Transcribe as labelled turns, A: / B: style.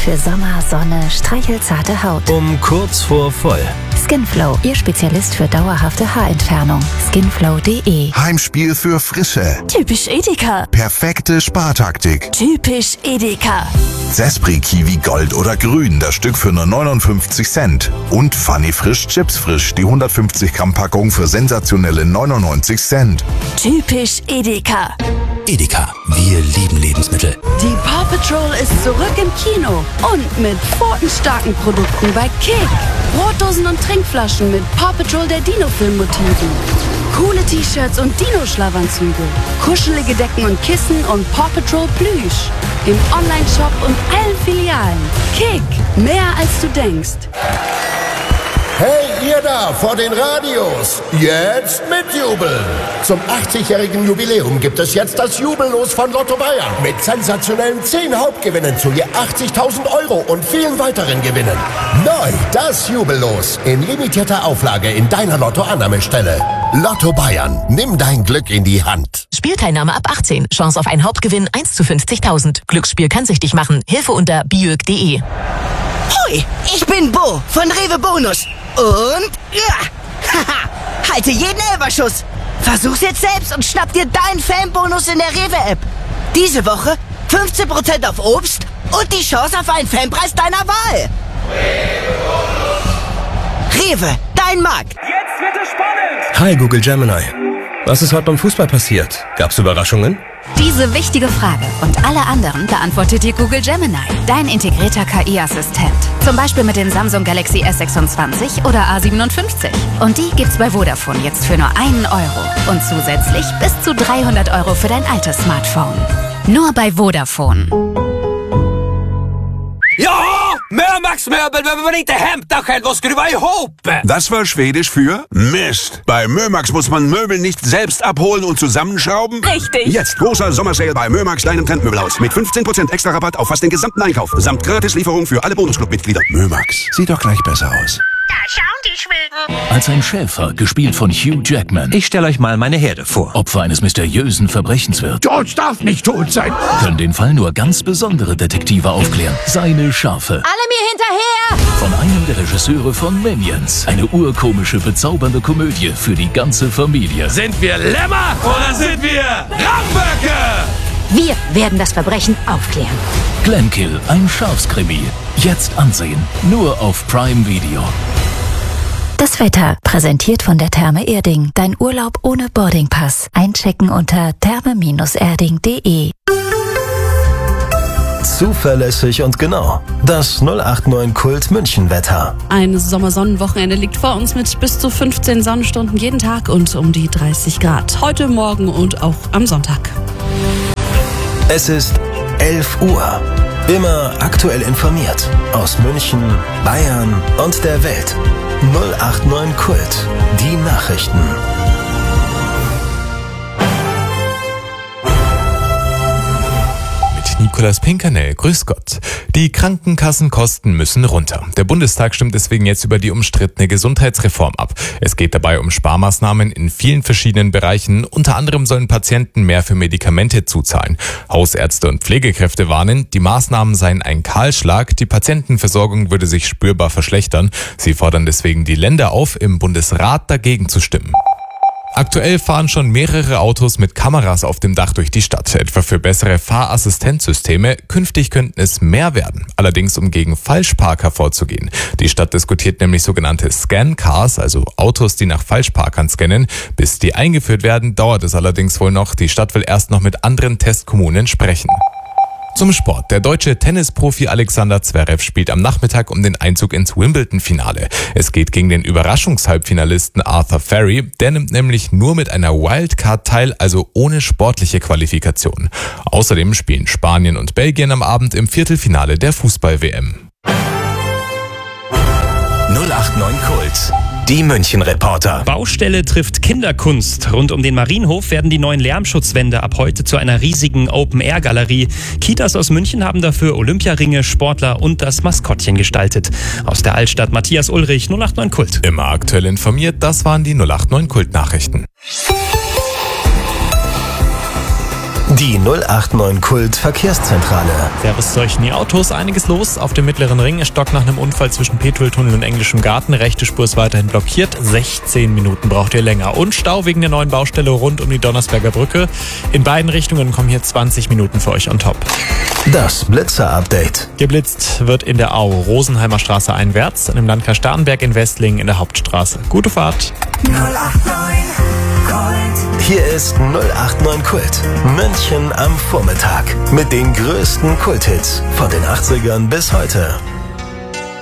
A: für Sommer, Sonne, streichelzarte Haut.
B: Um kurz vor voll.
A: Skinflow, Ihr Spezialist für dauerhafte Haarentfernung. Skinflow.de.
C: Heimspiel für Frische.
D: Typisch Edeka.
C: Perfekte Spartaktik.
D: Typisch Edeka.
C: Sespri Kiwi Gold oder Grün, das Stück für nur 59 Cent. Und Funny Frisch Chips Frisch, die 150 Gramm Packung für sensationelle 99 Cent.
D: Typisch Edeka.
B: Edeka, wir lieben Lebensmittel.
D: Die Paw Patrol ist zurück im Kino und mit pfotenstarken Produkten bei Kick. Brotdosen und Trinkflaschen mit Paw Patrol der Dino-Film-Motiven. Coole T-Shirts und Dino-Schlafanzüge. Kuschelige Decken und Kissen und Paw Patrol Plüsch. Im Online-Shop und allen Filialen. Kick, mehr als du denkst.
E: Hey, ihr da vor den Radios, jetzt mitjubeln! Zum 80-jährigen Jubiläum gibt es jetzt das Jubellos von Lotto Bayern. Mit sensationellen 10 Hauptgewinnen zu je 80.000 Euro und vielen weiteren Gewinnen. Neu, das Jubellos. In limitierter Auflage in deiner Lotto-Annahmestelle. Lotto Bayern, nimm dein Glück in die Hand.
F: Spielteilnahme ab 18. Chance auf einen Hauptgewinn 1 zu 50.000. Glücksspiel kann süchtig machen. Hilfe unter biög.de.
G: Hoi, ich bin Bo von Rewe Bonus. Und, ja, haha, halte jeden Elferschuss. Versuch's jetzt selbst und schnapp dir deinen Fanbonus in der Rewe-App. Diese Woche 15% auf Obst und die Chance auf einen Fanpreis deiner Wahl. Rewe, dein Markt.
H: Jetzt wird es spannend.
B: Hi Google Gemini. Was ist heute beim Fußball passiert? Gab's Überraschungen?
A: Diese wichtige Frage und alle anderen beantwortet dir Google Gemini, dein integrierter KI-Assistent. Zum Beispiel mit den Samsung Galaxy S26 oder A57. Und die gibt's bei Vodafone jetzt für nur €1 und zusätzlich bis zu 300 € für dein altes Smartphone. Nur bei Vodafone.
H: Ja! Mömax Möbel, wenn man inte hämta själv och skruva ihop!
I: Das war Schwedisch für Mist. Bei Mömax muss man Möbel nicht selbst abholen und zusammenschrauben.
D: Richtig.
I: Jetzt großer Sommersale bei Mömax, deinem Trendmöbelhaus. Mit 15% extra Rabatt auf fast den gesamten Einkauf. Samt Gratislieferung für alle Bonusclub-Mitglieder. Mömax, sieht doch gleich besser aus.
J: Da schauen die Schweden.
K: Als ein Schäfer, gespielt von Hugh Jackman.
L: Ich stelle euch mal meine Herde vor.
K: Opfer eines mysteriösen Verbrechens wird.
M: George darf nicht tot sein.
K: Können den Fall nur ganz besondere Detektive aufklären. Seine Schafe.
J: Alle mir hinterher!
K: Von einem der Regisseure von Minions. Eine urkomische, bezaubernde Komödie für die ganze Familie.
H: Sind wir Lämmer oder sind wir Ramböcke?
A: Wir werden das Verbrechen aufklären.
K: Glenkill, ein Schafskrimi. Jetzt ansehen. Nur auf Prime Video.
A: Das Wetter, präsentiert von der Therme Erding. Dein Urlaub ohne Boardingpass. Einchecken unter therme-erding.de.
B: Zuverlässig und genau. Das 089 Kult München Wetter.
D: Ein Sommersonnenwochenende liegt vor uns mit bis zu 15 Sonnenstunden jeden Tag und um die 30 Grad. Heute, morgen und auch am Sonntag.
B: Es ist 11 Uhr. Immer aktuell informiert. Aus München, Bayern und der Welt. 089 Kult. Die Nachrichten.
N: Nikolaus Pinkernell, grüß Gott. Die Krankenkassenkosten müssen runter. Der Bundestag stimmt deswegen jetzt über die umstrittene Gesundheitsreform ab. Es geht dabei um Sparmaßnahmen in vielen verschiedenen Bereichen. Unter anderem sollen Patienten mehr für Medikamente zuzahlen. Hausärzte und Pflegekräfte warnen, die Maßnahmen seien ein Kahlschlag. Die Patientenversorgung würde sich spürbar verschlechtern. Sie fordern deswegen die Länder auf, im Bundesrat dagegen zu stimmen. Aktuell fahren schon mehrere Autos mit Kameras auf dem Dach durch die Stadt, etwa für bessere Fahrassistenzsysteme. Künftig könnten es mehr werden, allerdings um gegen Falschparker vorzugehen. Die Stadt diskutiert nämlich sogenannte Scan-Cars, also Autos, die nach Falschparkern scannen. Bis die eingeführt werden, dauert es allerdings wohl noch. Die Stadt will erst noch mit anderen Testkommunen sprechen. Zum Sport. Der deutsche Tennisprofi Alexander Zverev spielt am Nachmittag um den Einzug ins Wimbledon-Finale. Es geht gegen den Überraschungshalbfinalisten Arthur Ferry. Der nimmt nämlich nur mit einer Wildcard teil, also ohne sportliche Qualifikation. Außerdem spielen Spanien und Belgien am Abend im Viertelfinale der Fußball-WM.
B: 089 Kult. Die München-Reporter.
L: Baustelle trifft Kinderkunst. Rund um den Marienhof werden die neuen Lärmschutzwände ab heute zu einer riesigen Open-Air-Galerie. Kitas aus München haben dafür Olympiaringe, Sportler und das Maskottchen gestaltet. Aus der Altstadt Matthias Ulrich, 089 Kult.
N: Immer aktuell informiert, das waren die 089 Kult-Nachrichten.
B: Die 089 Kult Verkehrszentrale.
N: Servus zu euch in die Autos. Einiges los auf dem Mittleren Ring. Es stockt nach einem Unfall zwischen Petueltunnel und Englischem Garten. Rechte Spur ist weiterhin blockiert. 16 Minuten braucht ihr länger. Und Stau wegen der neuen Baustelle rund um die Donnersberger Brücke. In beiden Richtungen kommen hier 20 Minuten für euch on top.
B: Das Blitzer-Update.
N: Geblitzt wird in der Au, Rosenheimer Straße einwärts, im Landkreis Starnberg in Westlingen in der Hauptstraße. Gute Fahrt.
B: 089 Kult. Hier ist 089 Kult. München am Vormittag. Mit den größten Kulthits von den 80ern bis heute.